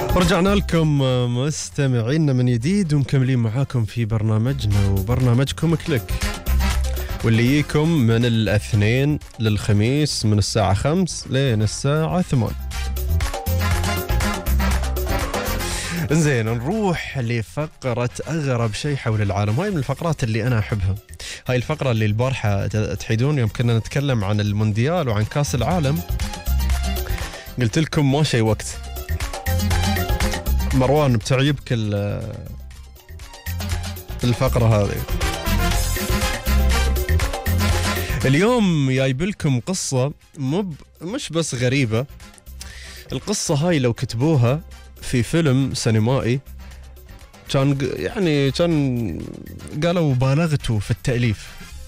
رجعنا لكم مستمعينا من جديد ومكملين معاكم في برنامجنا وبرنامجكم كليك، واللي يجيكم من الاثنين للخميس من الساعة 5 لين الساعة 8. انزين، نروح لفقرة أغرب شيء حول العالم. هاي من الفقرات اللي أنا أحبها. هاي الفقرة اللي البارحة تحيدون يوم كنا نتكلم عن المونديال وعن كاس العالم، قلت لكم ما شيء وقت. مروان بتعجبك الفقرة هذه. اليوم جايب لكم قصة مش بس غريبة. القصة هاي لو كتبوها في فيلم سينمائي كان قالوا بالغتوا في التأليف.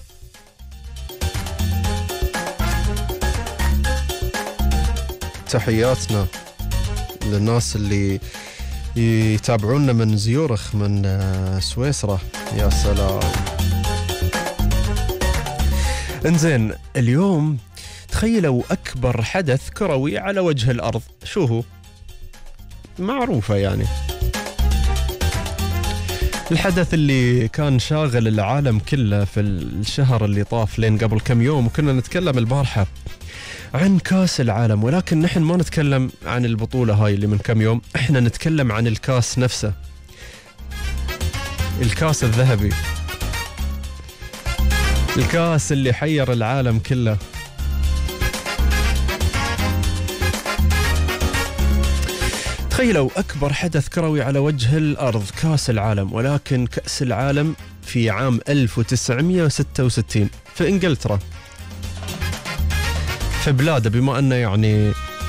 تحياتنا للناس اللي يتابعونا من زيورخ من سويسرا. يا سلام. انزين، اليوم تخيلوا أكبر حدث كروي على وجه الأرض. شو هو؟ معروفة يعني. الحدث اللي كان شاغل العالم كله في الشهر اللي طاف لين قبل كم يوم، وكنا نتكلم البارحة عن كاس العالم، ولكن نحن ما نتكلم عن البطولة هاي اللي من كم يوم، احنا نتكلم عن الكاس نفسه، الكاس الذهبي، الكاس اللي حير العالم كله. تخيلوا أكبر حدث كروي على وجه الأرض، كاس العالم، ولكن كأس العالم في عام 1966 في إنجلترا، في بلاده، بما أنه يعني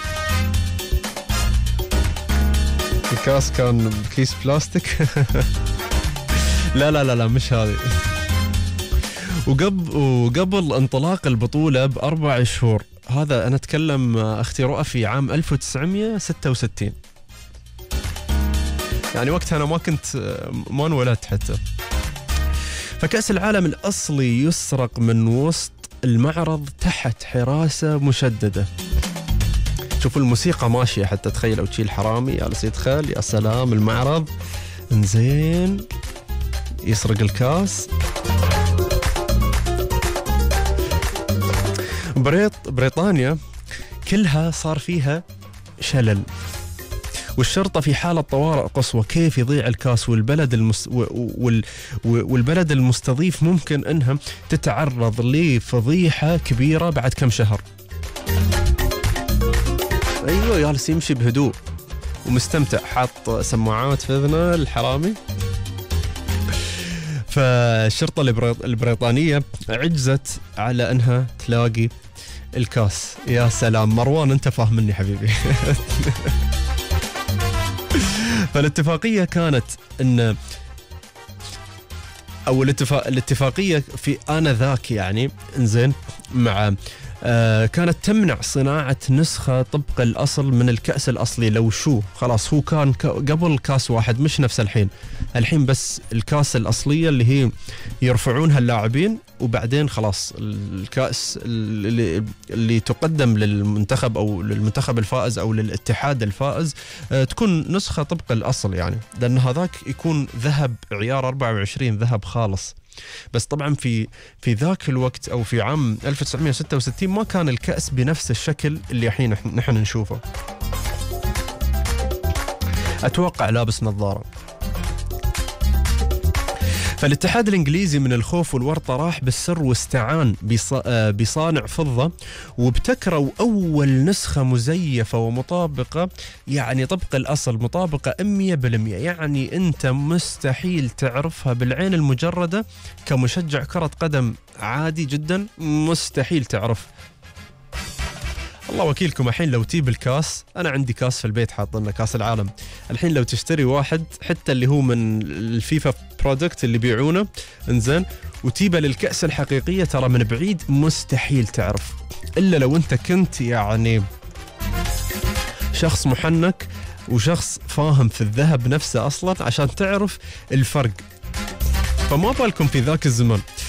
الكاس كان بكيس بلاستيك. لا مش هذه. وقبل انطلاق البطولة ب4 شهور، هذا أنا أتكلم أختي رؤى في عام 1966، يعني وقتها أنا ما انولدت حتى. فكأس العالم الأصلي يسرق من وسط المعرض تحت حراسة مشددة. شوفوا الموسيقى ماشية حتى، تخيلوا تشيل حرامي جالس يدخل، يا سلام، المعرض. انزين، يسرق الكاس. بريطانيا كلها صار فيها شلل، والشرطة في حالة طوارئ قصوى. كيف يضيع الكاس والبلد المستضيف ممكن أنها تتعرض لفضيحة كبيرة بعد كم شهر. أيوة، جالس يمشي بهدوء ومستمتع، حاط سماعات في أذنه الحرامي. فالشرطة البريطانية عجزت على أنها تلاقي الكاس. يا سلام مروان، أنت فاهمني حبيبي. فالاتفاقية كانت أن أو الاتفاقية في آنذاك يعني، إنزين، مع كانت تمنع صناعة نسخة طبق الأصل من الكأس الأصلي. لو شو خلاص، هو كان قبل كاس واحد، مش نفس الحين بس الكاس الأصلية اللي هي يرفعونها اللاعبين، وبعدين خلاص الكأس اللي تقدم للمنتخب أو للمنتخب الفائز أو للاتحاد الفائز تكون نسخة طبق الأصل، يعني لأن هذاك يكون ذهب عيار 24 ذهب خالص. بس طبعا في ذاك الوقت أو في عام 1966 ما كان الكأس بنفس الشكل اللي الحين نحن نشوفه. أتوقع لابس نظارة. فالاتحاد الإنجليزي من الخوف والورطة راح بالسر واستعان بصانع فضة، وابتكروا أول نسخة مزيفة ومطابقة، يعني طبق الأصل، مطابقة 100%، يعني أنت مستحيل تعرفها بالعين المجردة كمشجع كرة قدم عادي جدا، مستحيل تعرف. الله وكيلكم، الحين لو تجيب الكاس، أنا عندي كاس في البيت حاطلنا كاس العالم، الحين لو تشتري واحد حتى اللي هو من الفيفا برودكت اللي بيعونه، انزين، وتيبه للكأس الحقيقية، ترى من بعيد مستحيل تعرف، إلا لو أنت كنت يعني شخص محنك وشخص فاهم في الذهب نفسه أصلا عشان تعرف الفرق. فما بالكم في ذاك الزمن.